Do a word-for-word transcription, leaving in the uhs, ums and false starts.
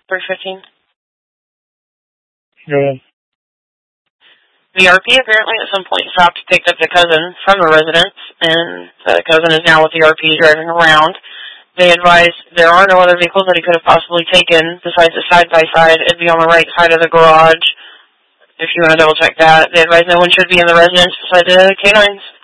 three fifteen. Go ahead. The R P apparently at some point stopped, picked up the cousin from the residence, and the cousin is now with the R P driving around. They advised there are no other vehicles that he could have possibly taken besides the side-by-side. It'd be on the right side of the garage, if you want to double-check that. They advised no one should be in the residence besides the canines.